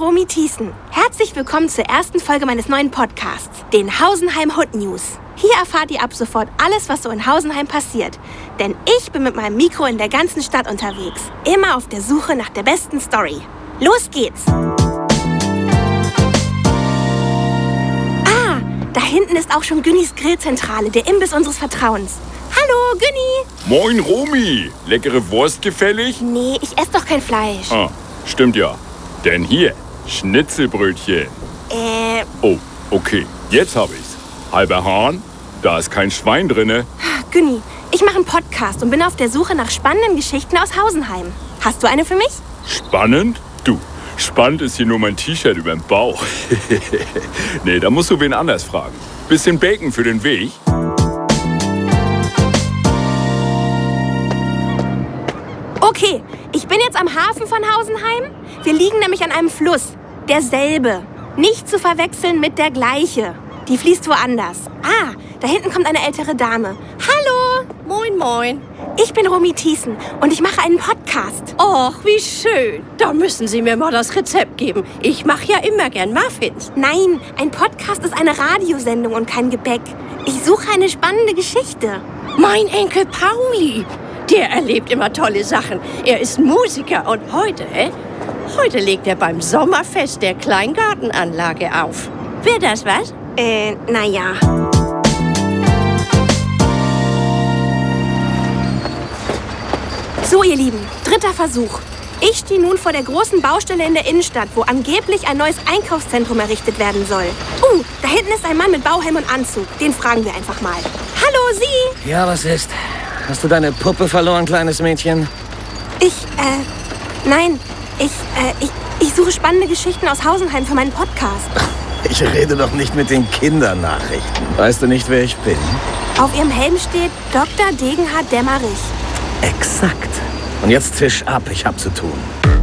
Romy Thiessen. Herzlich willkommen zur ersten Folge meines neuen Podcasts, den Hausenheim Hood News. Hier erfahrt ihr ab sofort alles, was so in Hausenheim passiert. Denn ich bin mit meinem Mikro in der ganzen Stadt unterwegs. Immer auf der Suche nach der besten Story. Los geht's! Ah, da hinten ist auch schon Günnis Grillzentrale, der Imbiss unseres Vertrauens. Hallo, Günni! Moin, Romy. Leckere Wurst gefällig? Nee, ich esse doch kein Fleisch. Ah, stimmt ja. Denn hier, Schnitzelbrötchen. Oh, okay, jetzt hab ich's. Halber Hahn, da ist kein Schwein drinne. Günni, ich mache einen Podcast und bin auf der Suche nach spannenden Geschichten aus Hausenheim. Hast du eine für mich? Spannend? Du, spannend ist hier nur mein T-Shirt überm Bauch. Nee, da musst du wen anders fragen. Bisschen Bacon für den Weg? Okay, ich bin jetzt am Hafen von Hausenheim. Wir liegen nämlich an einem Fluss. Derselbe. Nicht zu verwechseln mit der gleiche. Die fließt woanders. Ah, da hinten kommt eine ältere Dame. Hallo! Moin, moin. Ich bin Romy Thiessen und ich mache einen Podcast. Och, wie schön. Da müssen Sie mir mal das Rezept geben. Ich mache ja immer gern Muffins. Nein, ein Podcast ist eine Radiosendung und kein Gebäck. Ich suche eine spannende Geschichte. Mein Enkel Pauli, der erlebt immer tolle Sachen. Er ist Musiker und heute legt er beim Sommerfest der Kleingartenanlage auf. Wäre das was? Naja. So, ihr Lieben, dritter Versuch. Ich stehe nun vor der großen Baustelle in der Innenstadt, wo angeblich ein neues Einkaufszentrum errichtet werden soll. Da hinten ist ein Mann mit Bauhelm und Anzug. Den fragen wir einfach mal. Hallo, Sie? Ja, was ist? Hast du deine Puppe verloren, kleines Mädchen? Nein. Ich suche spannende Geschichten aus Hausenheim für meinen Podcast. Ich rede doch nicht mit den Kindernachrichten. Weißt du nicht, wer ich bin? Auf Ihrem Helm steht Dr. Degenhard Dämmerich. Exakt. Und jetzt Tisch ab, ich hab zu tun.